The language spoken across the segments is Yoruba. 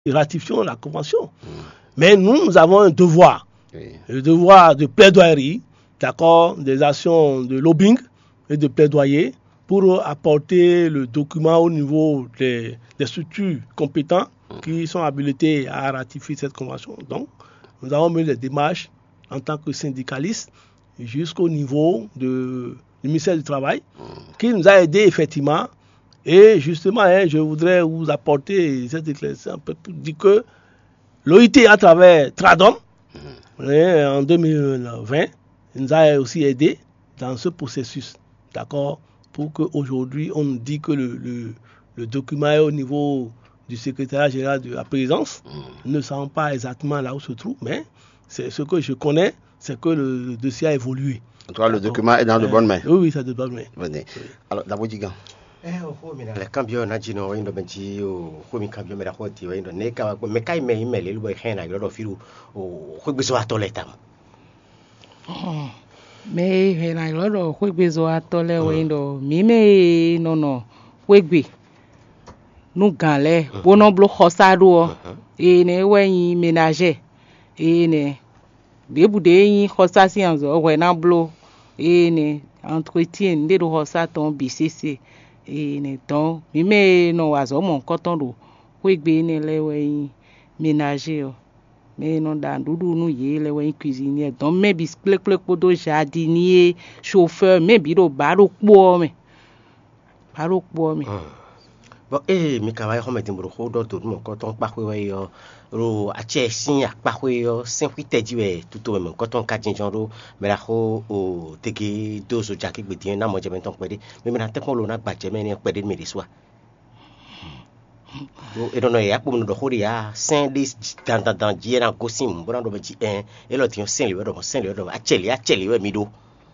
ratifions la convention. Mais nous avons un devoir, le devoir de plaidoirie, d'accord, des actions de lobbying et de plaidoyer pour apporter le document au niveau des structures compétentes qui sont habilitées à ratifier cette convention. Donc, nous avons mené des démarches en tant que syndicalistes jusqu'au niveau du ministère du Travail, qui nous a aidés effectivement. Et justement, je voudrais vous apporter cette déclaration pour dire que l'OIT, à travers Tradom, en 2020, nous a aussi aidés dans ce processus, d'accord, pour qu'aujourd'hui, on nous dit que le document est au niveau du secrétariat général de la présidence. Nous ne savons pas exactement là où se trouve, mais c'est ce que je connais, c'est que le dossier a évolué. En tout cas, le document est dans de bonnes mains. Oui, c'est de bonnes mains. Venez. Alors, d'abord, Digan. Le cambio na jino windo benchi o komi cambio mera hoti windo ne ka me kai me email lu hena lo firu o khugbizo atoletam me hena lo khugbizo atole windo mi me no wegbe nu ganle bono blo khosado e ne wen ménager e ne debude yin khosasi anzo we na blo e ne entretien de khosa ton BCC et donc mais non wazo mon coton do wegbe ne lewe ménager mais non dan dudu nu ye lewe cuisinier donc mais bis plek podo jardinier chauffeur mais biro baro po me bon mi ka wa hometin bro ko do mon coton pa we yo ro ache sin pa we yo sin kwite jiwe tuto mon coton ka jinjon ro me la ho o tege dozo jaki gbedin na mo je ben ton pede me na te kon lo na gbaje me ni pede me riswa do e don ya po no do hori ya sin dis dan ji na gosim bo na do be ji e lo ti sin le do acheli we mi do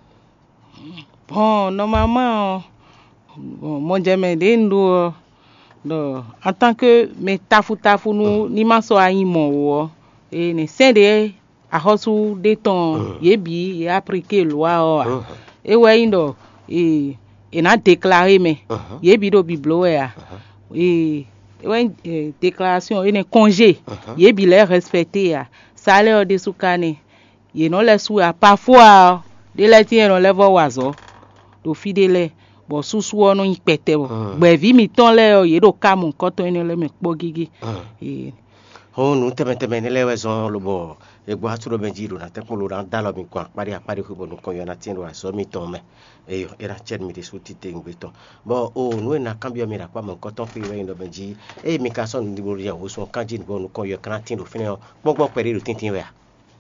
bon normalement mon jeme de ndo en tant que me tafu nous ni maso ayimo wo et ne sende a hosu de ton yebi et appliquer loi o e we indo e na déclarer me yebi do biblo ya et we déclaration et ne congé yebi les respecter ya salaire de soukane ye no les sou parfois de les tien on les voit wazo do fidèle bon susu ono ipete bo gbevi mi ton le ye do ka mon koto ene le me pogigi e o nu teme ne le wezo lo bo e gbo aturo benji do na te ko lo ran dalo mi kwa pari ko bo nu ko yo na tin do so mi ton me e yo era chen mi de suti te ngbeton bo o nu na cambio mi ra kwa mon koto fi we ndo benji e mi ka so ndi bo ya wo so kanji bo nu ko yo kan tin do fine o gbogbo pere do tintin we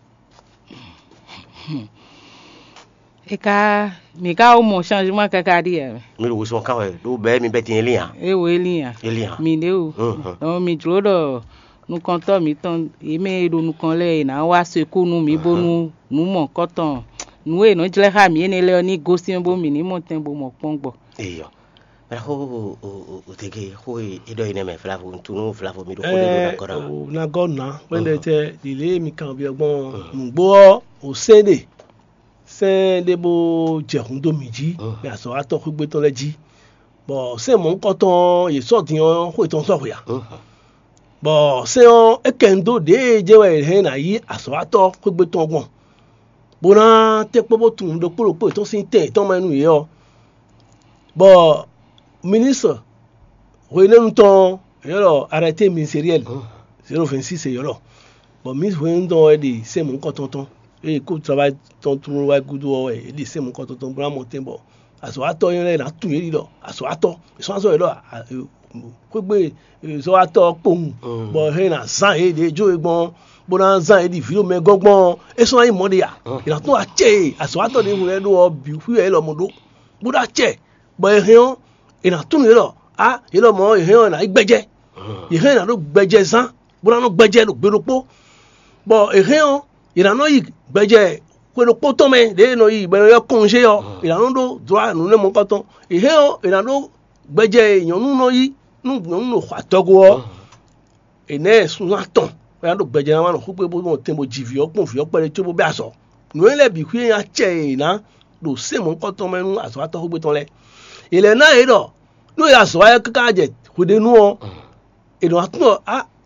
eka mi ka o mo changement kaka di e mi wo so kan we do be mi betin elian e wo elian mi de o no mi dro do nu konto mi ton e me do nu kan le na wa se ku nu mi bonu nu mo konton nu e no jle ha mi ene le ni gosin bo mi ni mo ten bo mo pongbo eyo mais ho tege ho e do ine me flavo tunu flavo mi do ko de na kora na gonna when they te dile mi kan bi ogbon ngbo o sede c'est des beaux jehundo midi mais à ce temps que beton le dit bon c'est mon coton il sort dion ko ton so ya bon c'est on ekendo de jewe he na yi à ce temps que beton gon bona te popo tun do polo ton sin te ton manu yo bon ministre René Mouton yo arrêté ministériel 026 yo bon ministre René Mouton dit c'est mon coton et ko travail ton tour wa gudo e di se mon ko ton bra mo tembo aso ato yin le na tun yi lo aso ato so so lo ko gbe so ato pohun bo he na san e de jo egbon bo na san e di filo me gogbon e so yin mo de ya ina tun a che aso ato ni mu e do bi fu e lo mo do bo da che bo e he on ina tun yi lo e lo mo e he on na igbeje e he na lo gbeje san bo na no gbeje lo gbe lo po bo e he on ìlànà yìí gbẹjẹ pẹ̀lú pọtọ mẹ lẹ́yìn yìí bẹ̀rẹ̀ yọ kọńṣe yọ ìlànà tó dùrà nù lẹmọ kọtọ ìhẹ yọ ìlànà gbẹjẹ ìyànnú náà yìí nù àtọgọ ọ ẹnẹ sùn àtàn ìlànà gbẹjẹ náà wà nù kúpẹ bó wọn tẹmọ jìfì ọpọn fì ọpẹrẹ tí ó bó bẹ àṣọ nùyẹn lẹbi kú yẹn àtsẹ ìná lò sẹmọ kọtọ mẹnu àṣọ àtọ kúpẹ tán lẹ ìlẹ náà yìí dọ nù yà àṣọ ayẹ kíkà jẹ kúdẹ nù ọ ìlànà àtúnọ